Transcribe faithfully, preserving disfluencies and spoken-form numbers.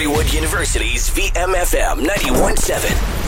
Storywood University's V M F M ninety-one point seven.